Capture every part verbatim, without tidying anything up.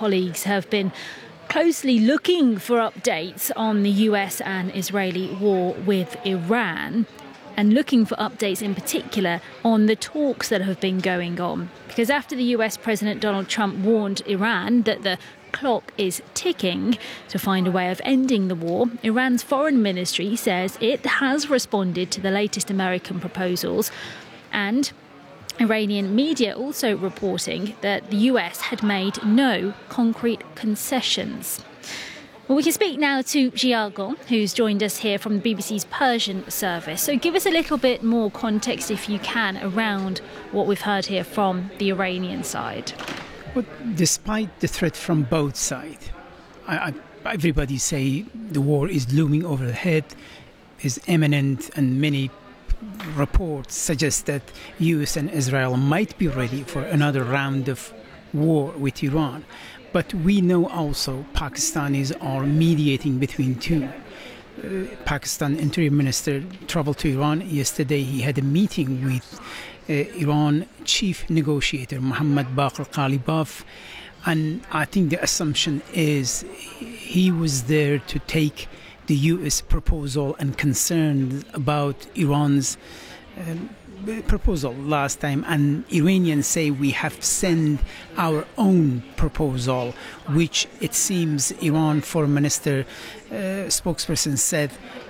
colleagues have been closely looking for updates on the U S and Israeli war with Iran, and looking for updates in particular on the talks that have been going on. Because after the U S President Donald Trump warned Iran that the clock is ticking to find a way of ending the war, Iran's foreign ministry says it has responded to the latest American proposals, and Iranian media also reporting that the U S had made no concrete concessions. Well, we can speak now to Jia Gon, who's joined us here from the B B C's Persian service. So give us a little bit more context, if you can, around what we've heard here from the Iranian side. Well, despite the threat from both sides, I, I, everybody say the war is looming over the head, is imminent, and many reports suggest that U S and Israel might be ready for another round of war with Iran. But we know also Pakistanis are mediating between two. Uh, Pakistan Interior Minister traveled to Iran yesterday. He had a meeting with uh, Iran chief negotiator Mohammad Baqir Ghalibaf, and I think the assumption is he was there to take the U S proposal and concerned about Iran's um, proposal last time, and Iranians say we have sent our own proposal, which it seems Iran Foreign Minister uh, spokesperson said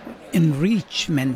enrichment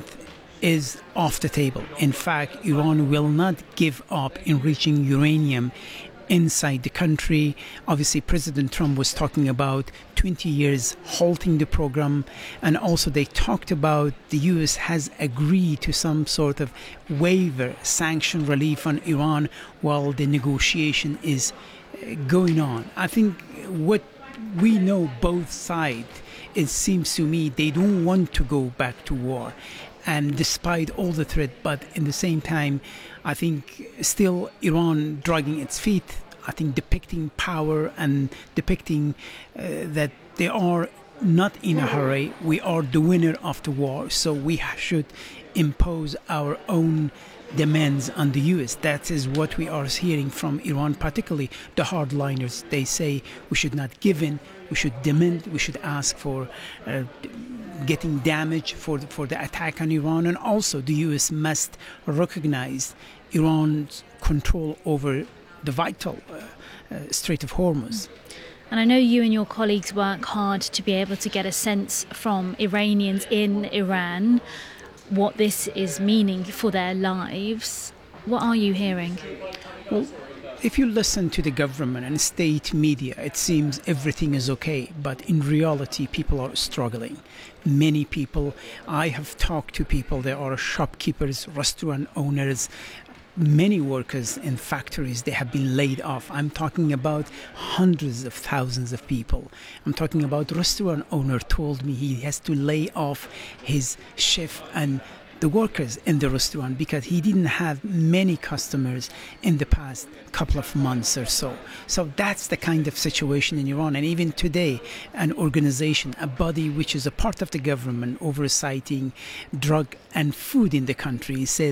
is off the table. In fact, Iran will not give up enriching uranium inside the country. Obviously, President Trump was talking about twenty years halting the program, and also they talked about the U S has agreed to some sort of waiver, sanction relief on Iran while the negotiation is going on. I think what we know both sides, it seems to me they don't want to go back to war. And despite all the threat, but in the same time, I think still Iran dragging its feet, I think depicting power and depicting uh, that they are not in a hurry. We are the winner of the war, so we should impose our own demands on the U S. That is what we are hearing from Iran, particularly the hardliners. They say we should not give in, we should demand, we should ask for uh, getting damage for the, for the attack on Iran, and also the U S must recognize Iran's control over the vital uh, uh, Strait of Hormuz. And I know you and your colleagues work hard to be able to get a sense from Iranians in Iran what this is meaning for their lives. What are you hearing? Well, if you listen to the government and state media, it seems everything is okay, but in reality, people are struggling. Many people, I have talked to people, there are shopkeepers, restaurant owners, many workers in factories, they have been laid off. I'm talking about hundreds of thousands of people. I'm talking about restaurant owner told me he has to lay off his chef and the workers in the restaurant because he didn't have many customers in the past couple of months or so. So that's the kind of situation in Iran. And even today, an organization, a body which is a part of the government oversighting drug and food in the country, said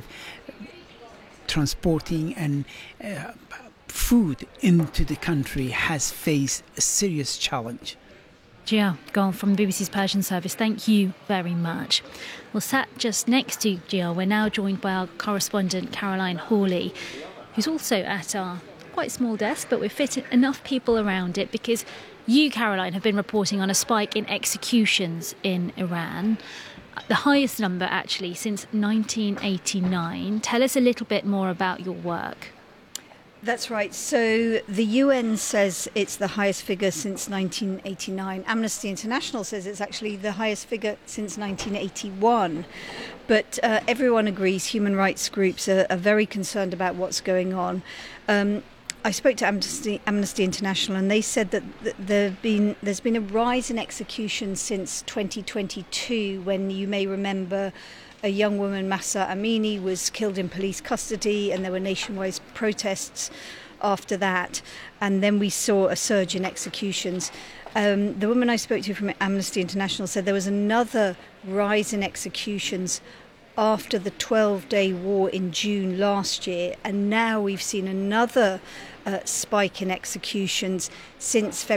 transporting and uh, food into the country has faced a serious challenge. Jia Gon from the B B C's Persian service, thank you very much. Well, sat just next to Jia, we're now joined by our correspondent Caroline Hawley, who's also at our quite small desk, but we've fit enough people around it because you, Caroline, have been reporting on a spike in executions in Iran. The highest number, actually, since nineteen eighty-nine. Tell us a little bit more about your work. That's right. So the U N says it's the highest figure since nineteen eighty-nine. Amnesty International says it's actually the highest figure since nineteen eighty-one. But uh, everyone agrees, human rights groups are, are very concerned about what's going on. Um, I spoke to Amnesty, Amnesty International, and they said that there been, there's been a rise in executions since twenty twenty-two, when you may remember a young woman, Mahsa Amini, was killed in police custody, and there were nationwide protests after that. And then we saw a surge in executions. Um, the woman I spoke to from Amnesty International said there was another rise in executions after the twelve-day war in June last year, and now we've seen another uh, spike in executions since February.